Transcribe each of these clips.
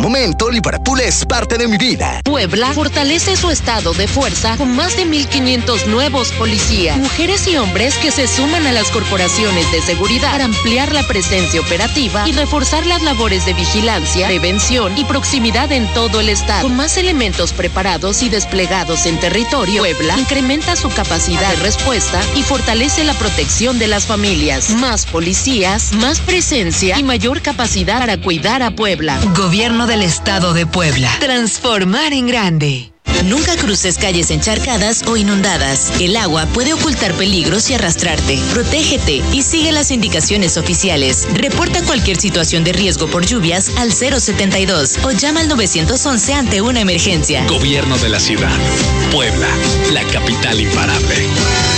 momento, Liverpool es parte de mi vida. Puebla fortalece su estado de fuerza con más de 1,500 nuevos policías, mujeres y hombres que se suman a las corporaciones de seguridad para ampliar la presencia operativa y reforzar las labores de vigilancia, prevención y proximidad en todo el estado. Con más elementos preparados y desplegados en territorio, Puebla incrementa su capacidad de respuesta y fortalece la protección de las familias. Más policías, más presencia y mayor capacidad para cuidar a Puebla. Gobierno del Estado de Puebla. Transformar en grande. Nunca cruces calles encharcadas o inundadas. El agua puede ocultar peligros y arrastrarte. Protégete y sigue las indicaciones oficiales. Reporta cualquier situación de riesgo por lluvias al 072 o llama al 911 ante una emergencia. Gobierno de la ciudad. Puebla, la capital imparable.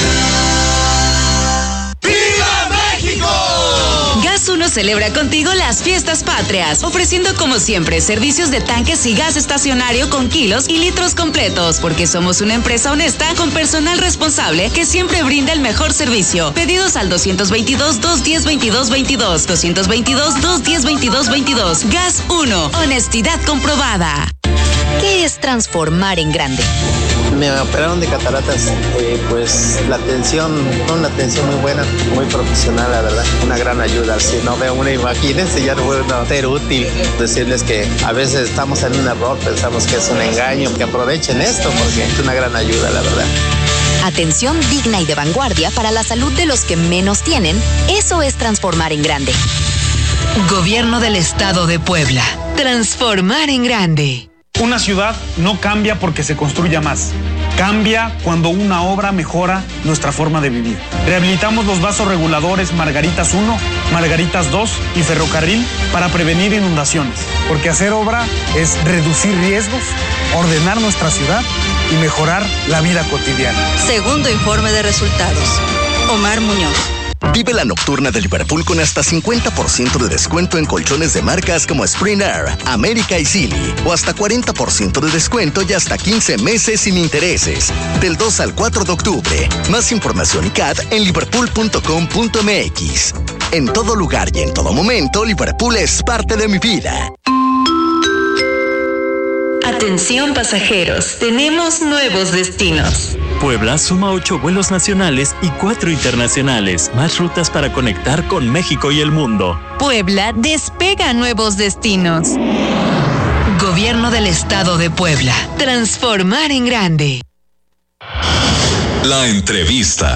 Gas 1 celebra contigo las fiestas patrias, ofreciendo como siempre servicios de tanques y gas estacionario con kilos y litros completos, porque somos una empresa honesta con personal responsable que siempre brinda el mejor servicio. Pedidos al 222-210-2222, 222-210-2222. Gas 1, honestidad comprobada. ¿Qué es transformar en grande? Me operaron de cataratas, pues la atención, una atención muy buena, muy profesional, la verdad, una gran ayuda. Si no veo una, imagínense, ya no puedo ser útil. Decirles que a veces estamos en un error, pensamos que es un engaño, que aprovechen esto porque es una gran ayuda, la verdad. Atención digna y de vanguardia para la salud de los que menos tienen, eso es transformar en grande. Gobierno del Estado de Puebla. Transformar en grande. Una ciudad no cambia porque se construya más. Cambia cuando una obra mejora nuestra forma de vivir. Rehabilitamos los vasos reguladores Margaritas 1, Margaritas 2 y Ferrocarril para prevenir inundaciones. Porque hacer obra es reducir riesgos, ordenar nuestra ciudad y mejorar la vida cotidiana. Segundo informe de resultados. Omar Muñoz. Vive la nocturna de Liverpool con hasta 50% de descuento en colchones de marcas como Spring Air, América y Silly, o hasta 40% de descuento y hasta 15 meses sin intereses. Del 2 al 4 de octubre. Más información y CAT en liverpool.com.mx. En todo lugar y en todo momento, Liverpool es parte de mi vida. Atención pasajeros, tenemos nuevos destinos. Puebla suma 8 vuelos nacionales y 4 internacionales, más rutas para conectar con México y el mundo. Puebla despega nuevos destinos. Gobierno del Estado de Puebla. Transformar en grande. La entrevista.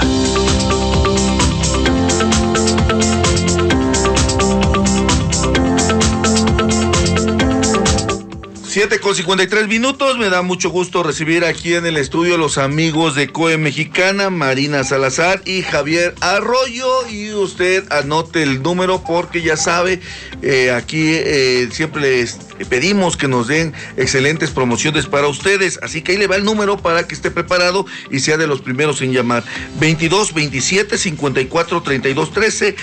7:53. Me da mucho gusto recibir aquí en el estudio a los amigos de COE Mexicana, Marina Salazar y Javier Arroyo. Y usted anote el número porque ya sabe, aquí siempre les pedimos que nos den excelentes promociones para ustedes. Así que ahí le va el número para que esté preparado y sea de los primeros en llamar. 22 27 54 32 13,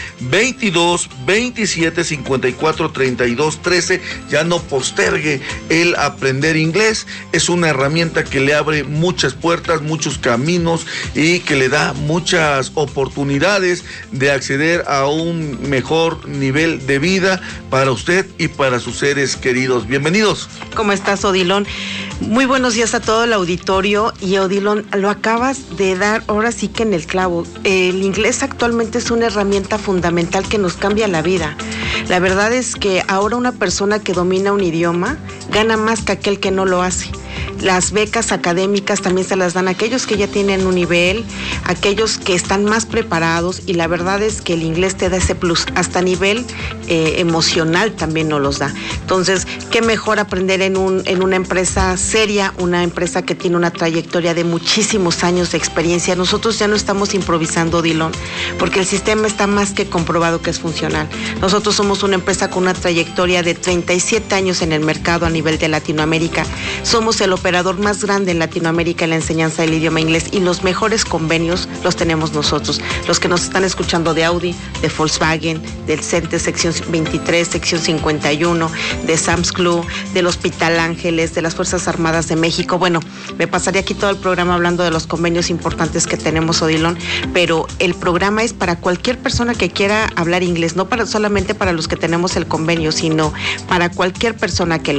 22 27 54 32 13. Ya no postergue el aprender inglés. Es una herramienta que le abre muchas puertas, muchos caminos y que le da muchas oportunidades de acceder a un mejor nivel de vida para usted y para sus seres queridos. Bienvenidos. ¿Cómo estás, Odilon? Muy buenos días a todo el auditorio. Y Odilon, lo acabas de dar ahora sí que en el clavo. El inglés actualmente es una herramienta fundamental que nos cambia la vida. La verdad es que ahora una persona que domina un idioma gana más que aquel que no lo hace. Las becas académicas también se las dan a aquellos que ya tienen un nivel, aquellos que están más preparados, y la verdad es que el inglés te da ese plus, hasta nivel emocional también nos los da. Entonces, qué mejor aprender en una empresa seria, una empresa que tiene una trayectoria de muchísimos años de experiencia. Nosotros ya no estamos improvisando, Dilon, porque el sistema está más que comprobado que es funcional. Nosotros somos una empresa con una trayectoria de 37 años en el mercado a nivel de Latinoamérica. Somos el operador más grande en Latinoamérica en la enseñanza del idioma inglés, y los mejores convenios los tenemos nosotros. Los que nos están escuchando de Audi, de Volkswagen, del CENTE sección 23, sección 51, de Sam's Club, del Hospital Ángeles, de las Fuerzas Armadas de México. Bueno, me pasaría aquí todo el programa hablando de los convenios importantes que tenemos, Odilon, pero el programa es para cualquier persona que quiera hablar inglés, no solamente para los que tenemos el convenio, sino para cualquier persona que